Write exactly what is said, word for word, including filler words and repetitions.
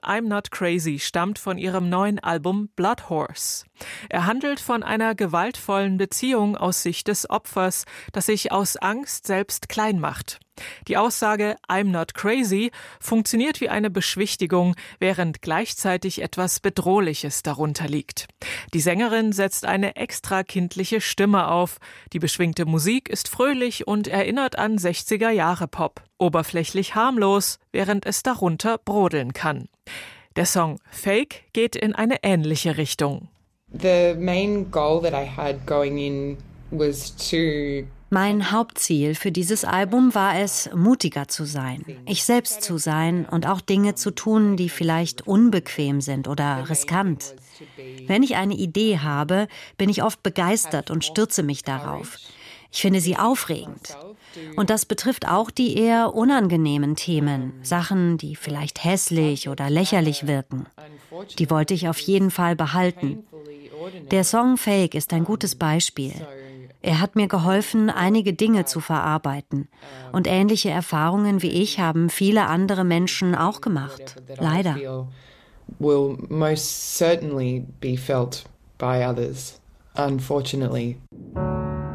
I'm Not Crazy stammt von ihrem neuen Album Blood Horse. Er handelt von einer gewaltvollen Beziehung aus Sicht des Opfers, das sich aus Angst selbst klein macht. Die Aussage I'm not crazy funktioniert wie eine Beschwichtigung, während gleichzeitig etwas Bedrohliches darunter liegt. Die Sängerin setzt eine extra kindliche Stimme auf. Die beschwingte Musik ist fröhlich und erinnert an sechziger-Jahre-Pop. Oberflächlich harmlos, während es darunter brodeln kann. Der Song Fake geht in eine ähnliche Richtung. The main goal that I had going in was to Mein Hauptziel für dieses Album war es, mutiger zu sein, ich selbst zu sein und auch Dinge zu tun, die vielleicht unbequem sind oder riskant. Wenn ich eine Idee habe, bin ich oft begeistert und stürze mich darauf. Ich finde sie aufregend. Und das betrifft auch die eher unangenehmen Themen, Sachen, die vielleicht hässlich oder lächerlich wirken. Die wollte ich auf jeden Fall behalten. Der Song Fake ist ein gutes Beispiel. Er hat mir geholfen, einige Dinge zu verarbeiten. Und ähnliche Erfahrungen wie ich haben viele andere Menschen auch gemacht. Leider. Will most certainly be felt by others, unfortunately.